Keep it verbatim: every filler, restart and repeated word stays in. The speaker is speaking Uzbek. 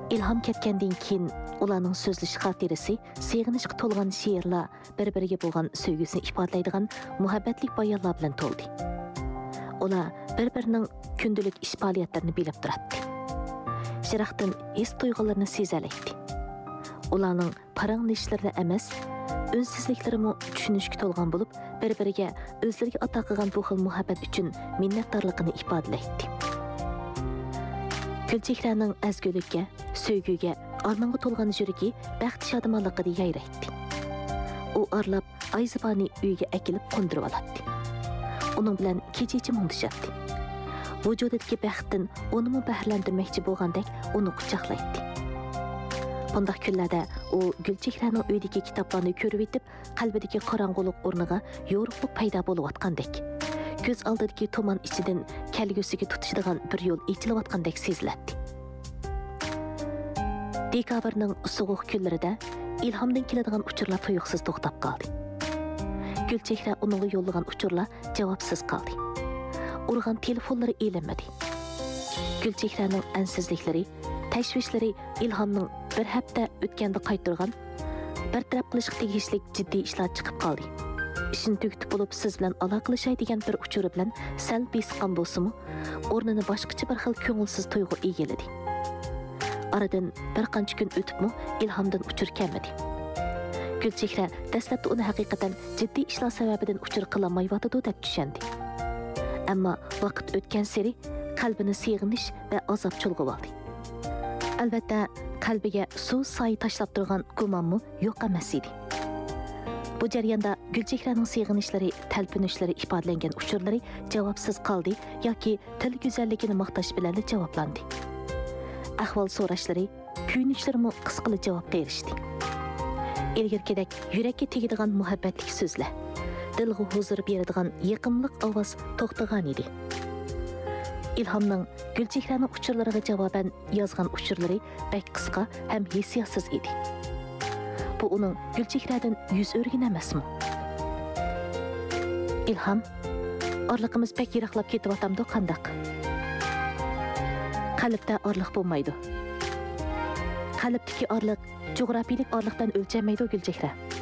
İlham ketkendan keyin ularning so'zlash xotirasi, seg'inishga to'lgan she'rlar, bir-biriga bo'lgan sevgisini ifodalaydigan muhabbatlik bayonlar bilan to'ldi. Ular bir-birining kundalik ish faoliyatlarini bilib turadi. Shiraqdan his tuyg'ularini sezalaydi. Ularning paranglashlarida emas, ünsizliklarimi tushunishga to'lgan bo'lib, bir-biriga o'zlariga ato qilgan bu xil muhabbat uchun minnatdorligini ifodalaydi. Gulchehraning azgulikka, sevgiga, armonga to'lgan yuragi baxt shodamonligida yayraydi. U arlab Ayzibani uyga akilib qo'ndirib oladi. Uning bilan kecha-kecha mundishadi. Vujudidagi baxtdan uni bahlantirmoqchi bo'lgandek uni quchoqlaydi. Bunday kunlarda u Gulchehraning uyidagi kitoblarni ko'rib etib, qalbidagi qorong'ulik o'rniga yorug'lik paydo bo'lib atgandek. Göz oldidagi tuman ichidan kelgusiga tutishadigan bir yo'l echilayotgandek seziladi. Dekabrning sovuq kunlarida ilhomdan keladigan uchurlar tuyuqsiz to'xtab qoldi. Gulchehra uningga yo'llagan uchurlar javobsiz qoldi. Urgan telefonlari elinmadi. Gulchehraning ansizliklari, tashvishlari ilhomning bir hafta o'tganda qaytirgan, bartaraf qilishga tegishli jiddiy ishlar chiqib qoldi. İşini tükütüp olup siz bilen alaqalaşay degan bir uçuru bilen sal besqan bolsumu, o'rnini boshqacha bir xil ko'ngilsiz tuyg'u egalladi. Aradan bir qancha kun o'tibmi, ilhomdan uchur kelmadi. Gulchehra dastlabda uni haqiqatan jiddiy ishlar sababidan uchur qilolmayotidi deb tushundi. Ammo vaqt o'tgan sari qalbini seg'inish va azob chulg'ib oldi. Albatta, qalbiga suv soyi tashlab turgan gumonmi yo'q emas edi. Bu jarayonda Gulchehraning seg'inishlari, talpinishlari ifodalangan uchurlari javobsiz qoldi yoki til go'zalligini maqtash bilan javoblandi. Ahvol so'rashlari, kuyunishlari qisqali javobga erishdi. Ilgirkidek yurakka tegadigan muhabbatlik so'zlar, dilga huzur beradigan yaqinlik ovoz to'xtagan edi. Ilhomning Gulchehraning uchurlariga javoban yozgan uchurlari bak qisqa ham hissiyotsiz edi. Bu onun Gulchehradan yüz o'rgin emasmi? Ilhom, orliqimiz pek yiroqlab ketyapti qandaq? Qalbda orliq bo'lmaydi. Qalbdagi orliq jo'grafiylik orliqdan o'lchanmaydi Gulchehra.